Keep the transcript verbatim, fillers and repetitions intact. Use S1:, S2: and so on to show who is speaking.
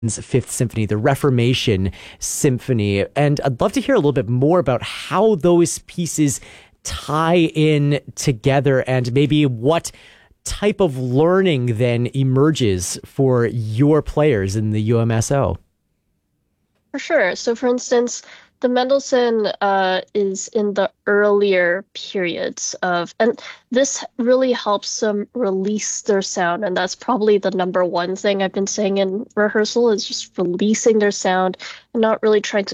S1: Fifth Symphony, the Reformation Symphony. And I'd love to hear a little bit more about how those pieces tie in together and maybe what type of learning then emerges for your players in the U M S O.
S2: For sure. So, for instance, the Mendelssohn uh, is in the earlier periods of, and this really helps them release their sound. And that's probably the number one thing I've been saying in rehearsal is just releasing their sound and not really trying to